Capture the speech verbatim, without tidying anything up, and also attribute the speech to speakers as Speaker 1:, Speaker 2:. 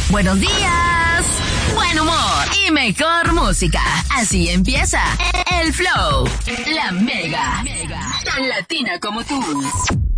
Speaker 1: buenos días, buen humor y mejor música. Así empieza El Flow, la mega, tan latina como tú.